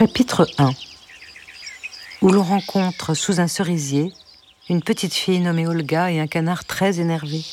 Chapitre 1 où l'on rencontre sous un cerisier une petite fille nommée Olga et un canard très énervé.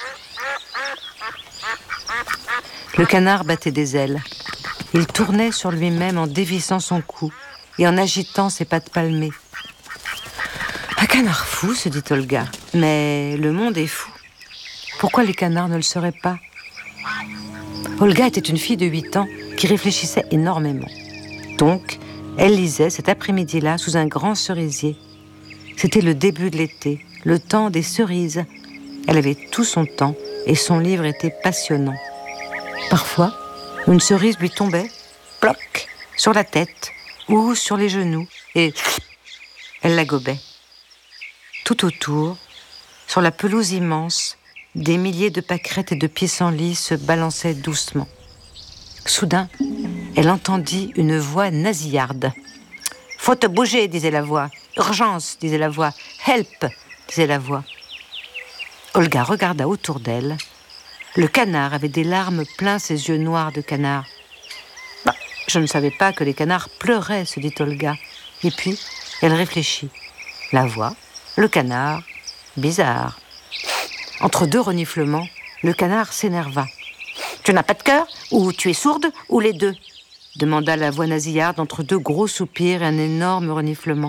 Le canard battait des ailes. Il tournait sur lui-même en dévissant son cou et en agitant ses pattes palmées. Un canard fou, se dit Olga, mais le monde est fou. Pourquoi les canards ne le seraient pas ? Olga était une fille de 8 ans qui réfléchissait énormément. Donc, elle lisait cet après-midi-là sous un grand cerisier. C'était le début de l'été, le temps des cerises. Elle avait tout son temps et son livre était passionnant. Parfois, une cerise lui tombait, ploc, sur la tête ou sur les genoux et elle la gobait. Tout autour, sur la pelouse immense, des milliers de pâquerettes et de pissenlits se balançaient doucement. Soudain, elle entendit une voix nasillarde. « Faut te bouger » disait la voix. « Urgence » disait la voix. « Help » disait la voix. Olga regarda autour d'elle. Le canard avait des larmes plein ses yeux noirs de canard. « Je ne savais pas que les canards pleuraient » se dit Olga. Et puis, elle réfléchit. La voix, le canard, bizarre. Entre deux reniflements, le canard s'énerva. « Tu n'as pas de cœur ? Ou tu es sourde ? Ou les deux ?» demanda la voix nasillarde entre deux gros soupirs et un énorme reniflement.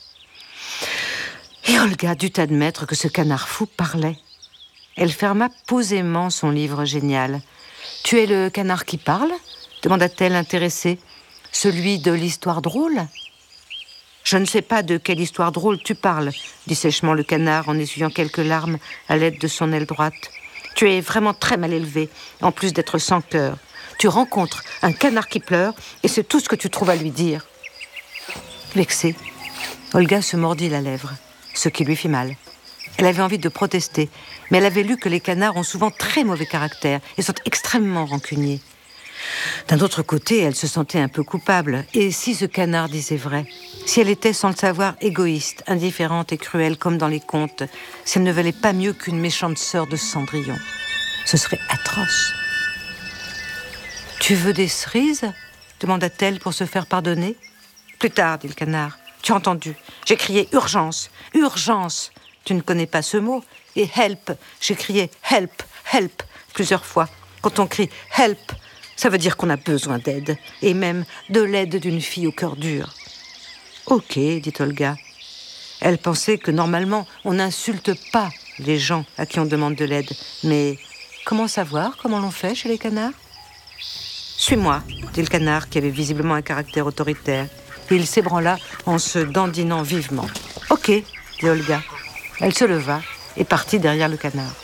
Et Olga dut admettre que ce canard fou parlait. Elle ferma posément son livre génial. « Tu es le canard qui parle ?» demanda-t-elle intéressée. « Celui de l'histoire drôle ?»« Je ne sais pas de quelle histoire drôle tu parles, » dit sèchement le canard en essuyant quelques larmes à l'aide de son aile droite. « Tu es vraiment très mal élevé, en plus d'être sans cœur. Tu rencontres un canard qui pleure et c'est tout ce que tu trouves à lui dire. » Vexée, Olga se mordit la lèvre, ce qui lui fit mal. Elle avait envie de protester, mais elle avait lu que les canards ont souvent très mauvais caractère et sont extrêmement rancuniers. D'un autre côté, elle se sentait un peu coupable. Et si ce canard disait vrai ? Si elle était, sans le savoir, égoïste, indifférente et cruelle comme dans les contes, si elle ne valait pas mieux qu'une méchante sœur de Cendrillon, ce serait atroce. « Tu veux des cerises ?» demanda-t-elle pour se faire pardonner. « Plus tard, dit le canard. Tu as entendu. J'ai crié urgence, urgence. Tu ne connais pas ce mot. Et help, j'ai crié help, help plusieurs fois. Quand on crie help, ça veut dire qu'on a besoin d'aide, et même de l'aide d'une fille au cœur dur. »« Ok, dit Olga. Elle pensait que normalement, on n'insulte pas les gens à qui on demande de l'aide. Mais comment savoir comment l'on fait chez les canards ? Suis-moi, dit le canard qui avait visiblement un caractère autoritaire. Et il s'ébranla en se dandinant vivement. Ok, dit Olga. Elle se leva et partit derrière le canard.